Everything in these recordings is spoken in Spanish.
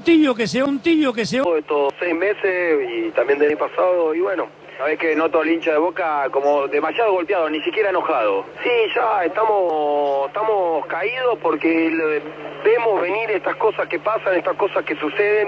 un tibio que se... Estos 6 meses y también del año pasado, y bueno. Sabés que noto al hincha de Boca como demasiado golpeado, ni siquiera enojado. Sí, ya estamos caídos porque vemos venir estas cosas que pasan, estas cosas que suceden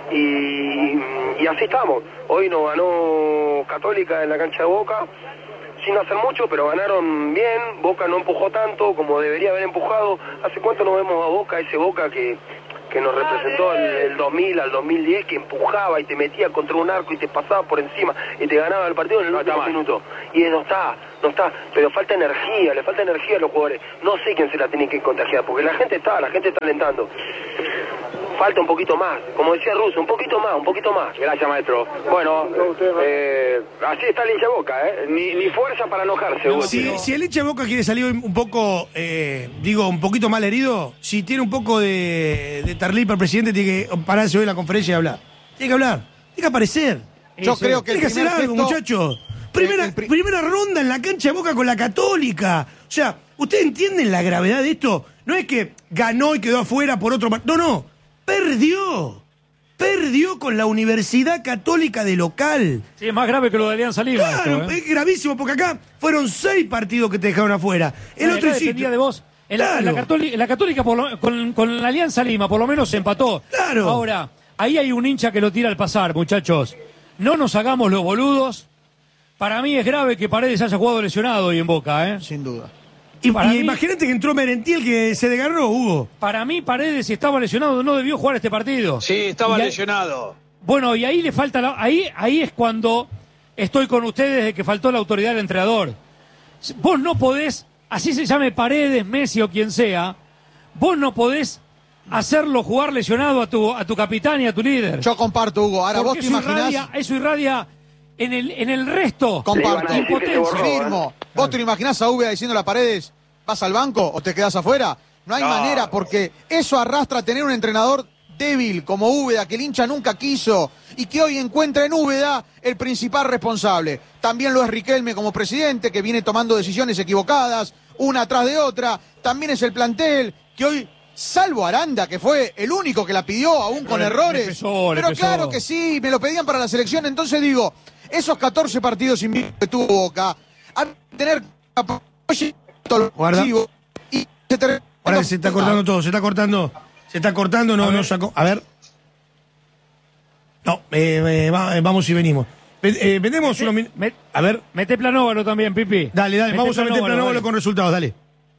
y así estamos. Hoy nos ganó Católica en la cancha de Boca, sin hacer mucho, pero ganaron bien. Boca no empujó tanto como debería haber empujado. ¿Hace cuánto nos vemos a Boca, ese Boca que nos representó el 2000 al 2010, que empujaba y te metía contra un arco y te pasaba por encima y te ganaba el partido en el último minuto? Y no está, pero falta energía, le falta energía a los jugadores. No sé quién se la tiene que contagiar, porque la gente está alentando. Falta un poquito más, como decía Russo, un poquito más. Gracias, maestro. Bueno, así está el hincha de Boca, ni fuerza para enojarse. Si el hincha de Boca quiere salir un poco, un poquito mal herido, si tiene un poco de tarlí para el presidente, tiene que pararse hoy en la conferencia y hablar. Tiene que hablar, tiene que aparecer. Yo creo que tiene que hacer algo, muchachos. Primera ronda en la cancha de Boca con la Católica. O sea, ¿ustedes entienden la gravedad de esto? No es que ganó y quedó afuera por otro... No. Perdió con la Universidad Católica de local. Sí, es más grave que lo de Alianza Lima. Claro, esto, es gravísimo, porque acá fueron 6 partidos que te dejaron afuera. El otro dependía de vos. En la Católica con la Alianza Lima por lo menos se empató. Claro. Ahora, ahí hay un hincha que lo tira al pasar, muchachos. No nos hagamos los boludos. Para mí es grave que Paredes haya jugado lesionado hoy en Boca, Sin duda. Y imagínate que entró Merentiel, que se desgarró, Hugo. Para mí Paredes, si estaba lesionado, no debió jugar este partido. Sí, estaba lesionado. Bueno, y ahí le falta... Ahí es cuando estoy con ustedes de que faltó la autoridad del entrenador. Vos no podés, así se llame Paredes, Messi o quien sea, vos no podés hacerlo jugar lesionado a tu capitán y a tu líder. Yo comparto, Hugo. Ahora porque vos te imaginás... Eso irradia en el resto. Comparto. Impotencia. Firmo. ¿Vos te lo imaginás a Úbeda diciendo a Paredes, vas al banco o te quedás afuera? No hay manera, porque eso arrastra a tener un entrenador débil como Úbeda, que el hincha nunca quiso, y que hoy encuentra en Úbeda el principal responsable. También lo es Riquelme como presidente, que viene tomando decisiones equivocadas, una tras de otra. También es el plantel, que hoy, salvo Aranda, que fue el único que la pidió, aún con errores. Pero claro que sí, me lo pedían para la selección. Entonces digo, esos 14 partidos invictos que tuvo Boca, a tener... Guarda. Y Ahora se está cortando todo, se está cortando, no sacó. A ver. No, vamos y venimos. Vendemos unos minutos. A ver. Mete Planóvalo también, Pipi. Dale, vamos a meter Planóvalo con resultados, dale.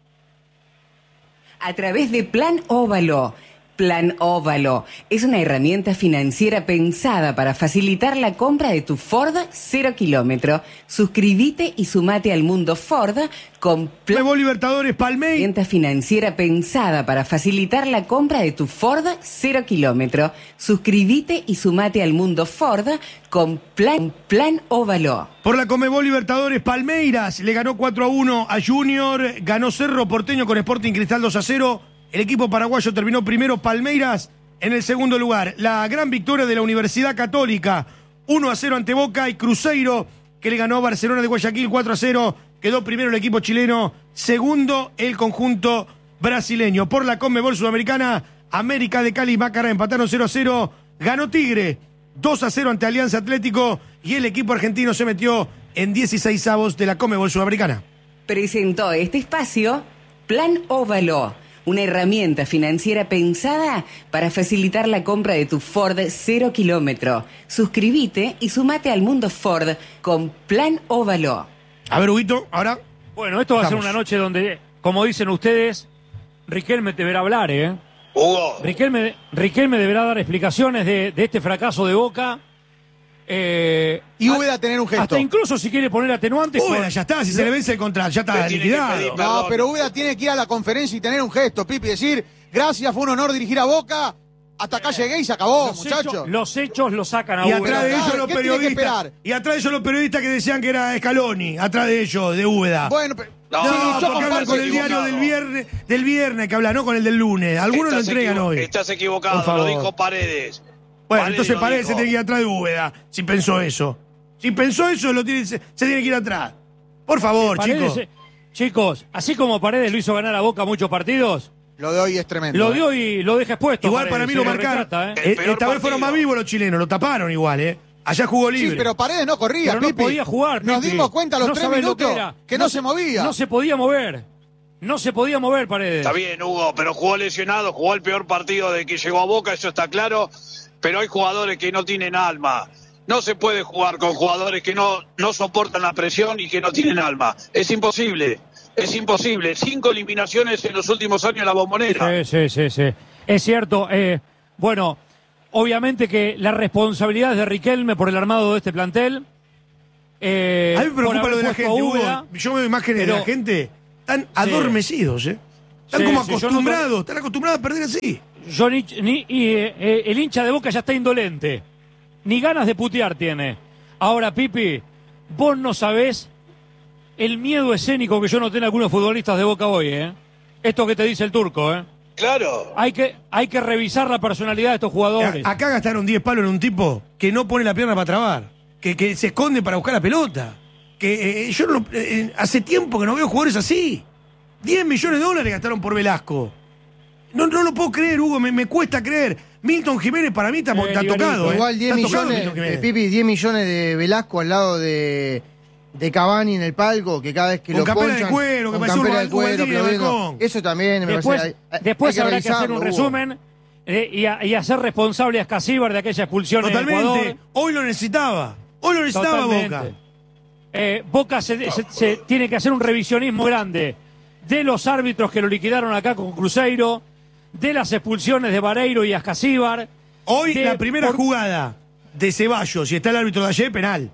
A través de Plan Óvalo. Plan Óvalo es una herramienta financiera pensada para facilitar la compra de tu Ford 0 kilómetro. Suscríbete y sumate al mundo Ford con Plan Libertadores Palmeiras. Herramienta financiera pensada para facilitar la compra de tu Ford 0 kilómetro. Suscríbete y sumate al mundo Ford con Plan Óvalo. Por la Conmebol Libertadores, Palmeiras le ganó 4-1 a Junior, ganó Cerro Porteño con Sporting Cristal 2-0. El equipo paraguayo terminó primero, Palmeiras en el segundo lugar. La gran victoria de la Universidad Católica, 1-0 ante Boca, y Cruzeiro, que le ganó a Barcelona de Guayaquil 4-0. Quedó primero el equipo chileno, segundo el conjunto brasileño. Por la Conmebol Sudamericana, América de Cali y Macará empataron 0-0. Ganó Tigre 2-0 ante Alianza Atlético, y el equipo argentino se metió en 16avos de la Conmebol Sudamericana. Presentó este espacio Plan Óvalo, una herramienta financiera pensada para facilitar la compra de tu Ford 0 kilómetro. Suscríbete y sumate al mundo Ford con Plan Óvalo. A ver, Huguito, ahora... Bueno, esto va a ser una noche donde, como dicen ustedes, Riquelme deberá hablar, Hugo. Riquelme deberá dar explicaciones de este fracaso de Boca. Y Úbeda tener un gesto. Hasta incluso si quiere poner atenuantes. Úbeda, ya está, si se le vence el contrato, ya está liquidado. No, pero Úbeda tiene que ir a la conferencia y tener un gesto, Pipi, decir, gracias, fue un honor dirigir a Boca, hasta acá llegué y se acabó, muchachos. Los hechos lo sacan a y Úbeda. Atrás de ellos los periodistas. Y atrás de ellos los periodistas que decían que era Scaloni, atrás de ellos, de Úbeda. Bueno, pero... No, porque hablan con el diario del viernes que habla, no con el del lunes. Algunos lo entregan hoy. Estás equivocado, lo dijo Paredes. Bueno, entonces Paredes se tiene que ir atrás de Úbeda, si pensó eso. Si pensó eso, se tiene que ir atrás. Por favor, Paredes, chicos. Chicos, así como Paredes lo hizo ganar a Boca muchos partidos, Lo de hoy es tremendo. Lo de hoy lo deja expuesto. Igual para mí lo marcaron. Esta vez fueron más vivos los chilenos, lo taparon igual, ¿eh? Allá jugó libre. Sí, pero Paredes no corría, Pero no Pipi. podía jugar, Nos Pipi. dimos cuenta a los No 3 sabés lo minutos que era. que no se movía. No se podía mover. No se podía mover, Paredes. Está bien, Hugo, pero jugó lesionado, jugó el peor partido de que llegó a Boca, eso está claro, pero hay jugadores que no tienen alma. No se puede jugar con jugadores que no soportan la presión y que no tienen alma. Es imposible, es imposible. 5 eliminaciones en los últimos años en la Bombonera. Sí. Es cierto. Bueno, obviamente que la responsabilidad es de Riquelme por el armado de este plantel. A mí me preocupa lo de la gente, Hugo. Yo veo imágenes de la gente. Están adormecidos, ¿eh? Están como acostumbrados, están acostumbrados a perder así. El hincha de Boca ya está indolente. Ni ganas de putear tiene. Ahora, Pipi, vos no sabés el miedo escénico que yo noté en algunos futbolistas de Boca hoy, ¿eh? Esto que te dice el turco, ¿eh? Claro. Hay que revisar la personalidad de estos jugadores. Acá gastaron 10 palos en un tipo que no pone la pierna para trabar, que se esconde para buscar la pelota. Que yo no, hace tiempo que no veo jugadores así. 10 millones de dólares gastaron por Velasco. No lo puedo creer, Hugo, me cuesta creer. Milton Jiménez para mí está tocado. Igual 10 millones, Pipi, 10 millones de Velasco al lado de Cavani en el palco, que cada vez que con lo campera ponchan, de cuero, que con parece campera de un cuero, aplaudiendo. balcón. Eso también me parece. Después hay habrá que hacer un revisarlo, Hugo. resumen y hacer responsable a Escasíbar de aquella expulsión en Totalmente. Ecuador. Hoy lo necesitaba Totalmente. Boca. Boca se tiene que hacer un revisionismo grande de los árbitros que lo liquidaron acá con Cruzeiro, de las expulsiones de Vareiro y Ascasíbar. Hoy la primera jugada de Ceballos, si está el árbitro de ayer, penal.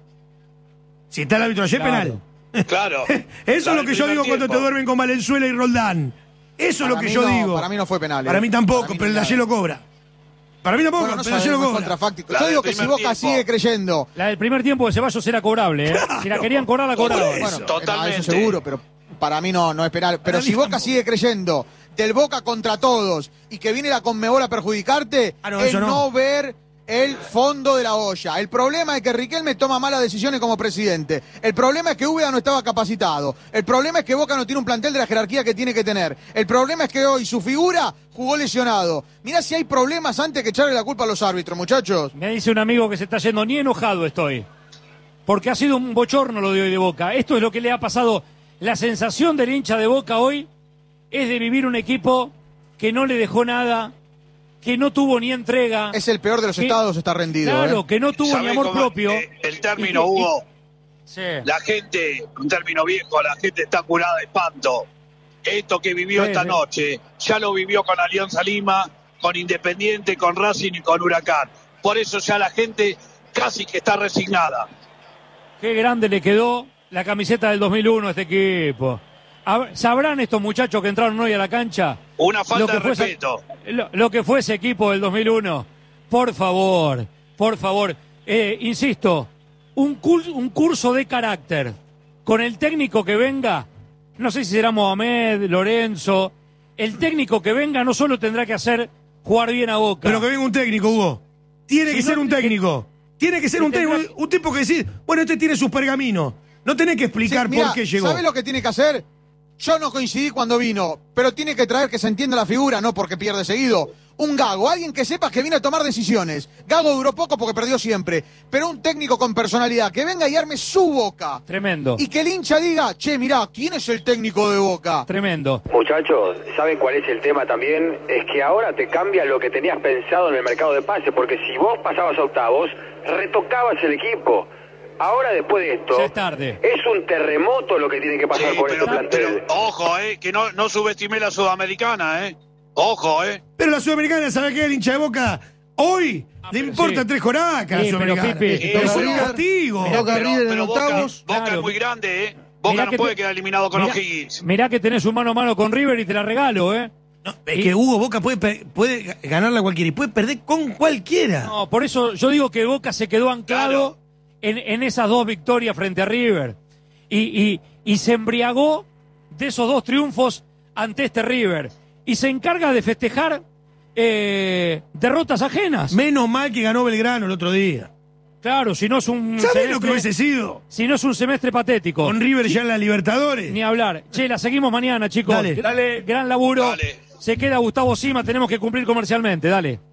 Si está el árbitro de ayer, penal. Claro. Eso es lo que yo digo cuando te duermen con Valenzuela y Roldán. Eso es lo que yo digo. Para mí no fue penal. Para mí tampoco, pero el de ayer lo cobra. Para mí tampoco, Bueno, no pero el de ayer lo sabemos, cobra. contrafáctico. La Yo del digo que si primer Boca tiempo. sigue creyendo. La del primer tiempo de Ceballos era cobrable, ¿eh? Si la querían cobrar, la cobraban. Bueno, Totalmente. eso seguro, pero para mí no es penal. Pero si Boca sigue creyendo del Boca contra todos y que viene la Conmebol a perjudicarte, Ah, no, es eso no. no ver el fondo de la olla. El problema es que Riquelme toma malas decisiones como presidente. El problema es que Úbeda no estaba capacitado. El problema es que Boca no tiene un plantel de la jerarquía que tiene que tener. El problema es que hoy su figura jugó lesionado. Mirá si hay problemas antes que echarle la culpa a los árbitros, muchachos. Me dice un amigo que se está yendo, ni enojado estoy. Porque ha sido un bochorno lo de hoy de Boca. Esto es lo que le ha pasado. La sensación del hincha de Boca hoy es de vivir un equipo que no le dejó nada, que no tuvo ni entrega. Es el peor de los estados, está rendido. Claro, que no tuvo ni ¿Sabe amor cómo? propio. El término, Y- Hugo, Sí. la gente, un término viejo, la gente está curada de espanto. Esto que vivió Sí, esta sí. noche, ya lo vivió con Alianza Lima, con Independiente, con Racing y con Huracán. Por eso ya la gente casi que está resignada. Qué grande le quedó la camiseta del 2001 a este equipo. ¿Sabrán estos muchachos que entraron hoy a la cancha? Una falta de fue ese- respeto. lo que fue ese equipo del 2001. Por favor. Insisto, un curso de carácter. Con el técnico que venga, no sé si será Mohamed, Lorenzo, el técnico que venga no solo tendrá que hacer jugar bien a Boca. Pero que venga un técnico, Hugo. Tiene Si que no, ser un técnico. Tiene que ser un técnico. tendrá- Un tipo que decir, bueno, este tiene sus pergaminos. No tenés que explicar Sí, mirá, por qué llegó. ¿Sabés lo que tiene que hacer? Yo no coincidí cuando vino, pero tiene que traer que se entienda la figura, no porque pierde seguido. Un Gago, alguien que sepa que viene a tomar decisiones. Gago duró poco porque perdió siempre, pero un técnico con personalidad, que venga y arme su Boca. Tremendo, Y que el hincha diga, che, mirá, ¿quién es el técnico de Boca? tremendo. Muchachos, ¿saben cuál es el tema también? Es que ahora te cambia lo que tenías pensado en el mercado de pases, porque si vos pasabas a octavos, retocabas el equipo. Ahora, después de esto, Ya es tarde. es un terremoto lo que tiene que pasar Sí, por este plantel. ojo, que no subestimé la Sudamericana, Ojo, Pero la Sudamericana, ¿sabe qué? El hincha de Boca hoy le pero importa sí. 3 joracas Sí, la pero, Sudamericana. Pipi, Es un River- castigo. Boca River en Boca, octavos. Boca Claro. es muy grande, Boca Mirá no que puede te- quedar eliminado con mirá- O'Higgins. Mirá que tenés un mano a mano con River y te la regalo, No, es que Hugo Boca puede ganarla a cualquiera y puede perder con cualquiera. No, por eso yo digo que Boca se quedó anclado en esas dos victorias frente a River. Y se embriagó de esos dos triunfos ante este River. Y se encarga de festejar derrotas ajenas. Menos mal que ganó Belgrano el otro día. Claro, si no es un ¿Sabés lo que hubiese sido? Si no es un semestre patético. Con River ya en la Libertadores. Ni hablar. Che, la seguimos mañana, chicos. Dale. Gran laburo. Dale. Se queda Gustavo Sima, tenemos que cumplir comercialmente, dale.